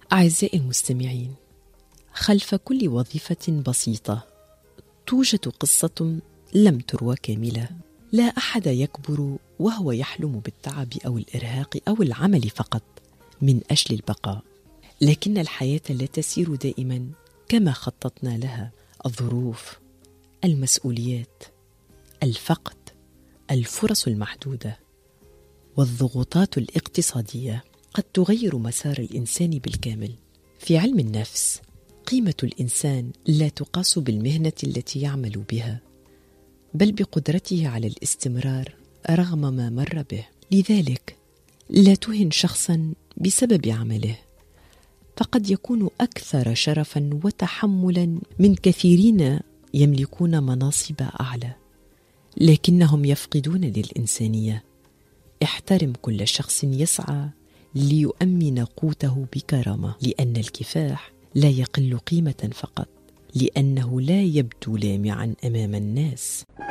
أعزائي المستمعين، خلف كل وظيفة بسيطة توجد قصة لم تروى كاملة. لا أحد يكبر وهو يحلم بالتعب أو الإرهاق أو العمل فقط من أجل البقاء، لكن الحياة لا تسير دائما كما خططنا لها. الظروف، المسؤوليات، الفقد، الفرص المحدودة والضغوطات الاقتصادية قد تغير مسار الإنسان بالكامل. في علم النفس، قيمة الإنسان لا تقاس بالمهنة التي يعمل بها، بل بقدرته على الاستمرار رغم ما مر به. لذلك لا تهن شخصا بسبب عمله، فقد يكون أكثر شرفا وتحملا من كثيرين يملكون مناصب أعلى لكنهم يفقدون للإنسانية. احترم كل شخص يسعى ليؤمن قوته بكرامة، لأن الكفاح لا يقل قيمة فقط لأنه لا يبدو لامعا أمام الناس.